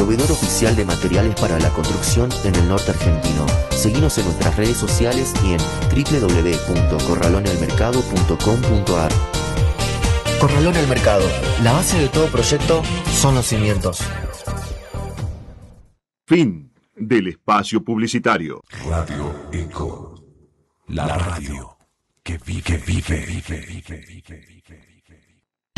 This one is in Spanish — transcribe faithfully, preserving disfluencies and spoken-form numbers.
proveedor oficial de materiales para la construcción en el norte argentino. Seguinos en nuestras redes sociales y en doble u doble u doble u punto corralón el mercado punto com punto a r. Corralón el Mercado. La base de todo proyecto son los cimientos. Fin del espacio publicitario. Radio Eco. La radio que vive, que vive, vive, vive, vive, vive.